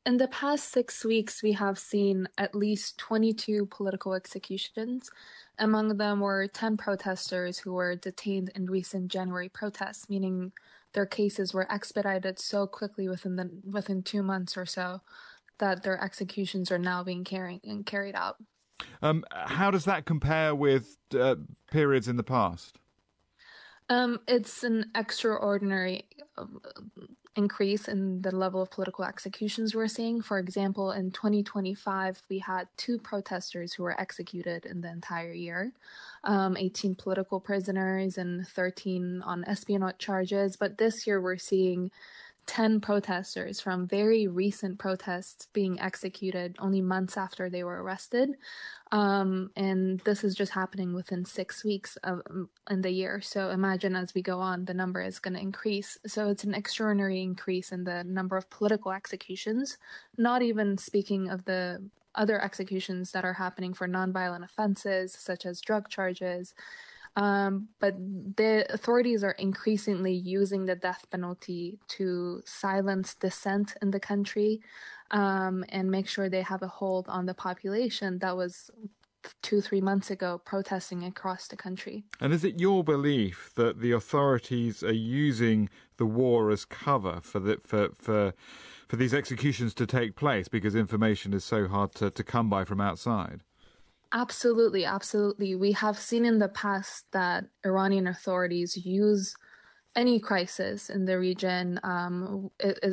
In the past 6 weeks, we have seen at least 22 political executions. Among them were 10 protesters who were detained in recent January protests, meaning their cases were expedited so quickly within 2 months or so that their executions are now being carried out. How does that compare with periods in the past? It's an extraordinary increase in the level of political executions we're seeing. For example, in 2025, we had 2 protesters who were executed in the entire year, 18 political prisoners and 13 on espionage charges. But this year, we're seeing 10 protesters from very recent protests being executed only months after they were arrested. And this is just happening within 6 weeks in the year. So imagine as we go on, the number is going to increase. So it's an extraordinary increase in the number of political executions, not even speaking of the other executions that are happening for nonviolent offenses, such as drug charges. But the authorities are increasingly using the death penalty to silence dissent in the country, and make sure they have a hold on the population that was 2-3 months ago protesting across the country. And is it your belief that the authorities are using the war as cover for these executions to take place because information is so hard to come by from outside? Absolutely, absolutely. We have seen in the past that Iranian authorities use any crisis in the region and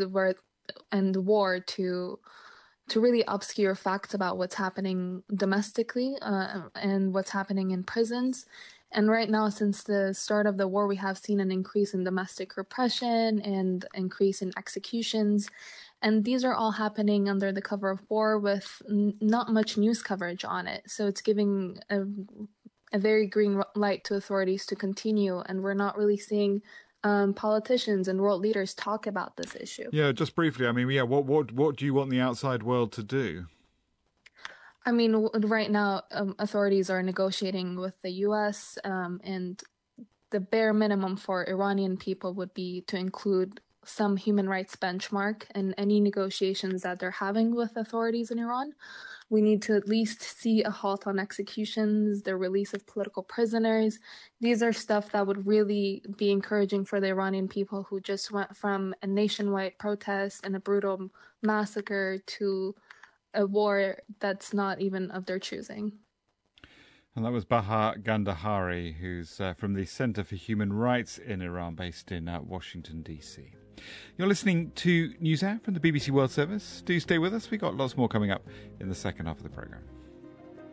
war to really obscure facts about what's happening domestically and what's happening in prisons. And right now, since the start of the war, we have seen an increase in domestic repression and increase in executions. And these are all happening under the cover of war with not much news coverage on it. So it's giving a very green light to authorities to continue. And we're not really seeing politicians and world leaders talk about this issue. Yeah, just briefly. I mean, what do you want the outside world to do? I mean, right now, authorities are negotiating with the U.S. And the bare minimum for Iranian people would be to include some human rights benchmark in any negotiations that they're having with authorities in Iran. We need to at least see a halt on executions, the release of political prisoners. These are stuff that would really be encouraging for the Iranian people who just went from a nationwide protest and a brutal massacre to a war that's not even of their choosing. And that was Bahar Gandhari, who's from the Center for Human Rights in Iran, based in Washington, D.C. You're listening to NewsHour from the BBC World Service. Do stay with us. We've got lots more coming up in the second half of the programme.